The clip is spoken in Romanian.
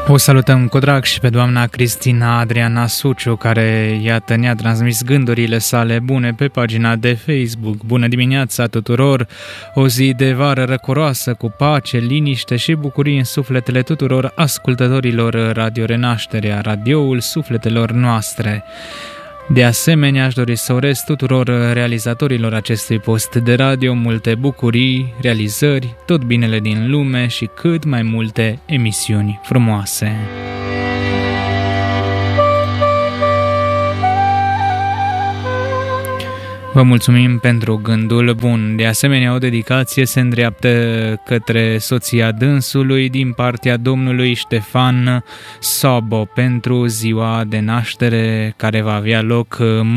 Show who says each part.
Speaker 1: O salutăm cu drag și pe doamna Cristina Adriana Suciu, care, iată, ne-a transmis gândurile sale bune pe pagina de Facebook. Bună dimineața tuturor! O zi de vară răcoroasă, cu pace, liniște și bucurie în sufletele tuturor ascultătorilor Radio Renașterea, radioul sufletelor noastre. De asemenea, aș dori să urez tuturor realizatorilor acestui post de radio multe bucurii, realizări, tot binele din lume și cât mai multe emisiuni frumoase. Vă mulțumim pentru gândul bun. De asemenea, o dedicație se îndreaptă către soția dânsului din partea domnului Ștefan Sobo pentru ziua de naștere care va avea loc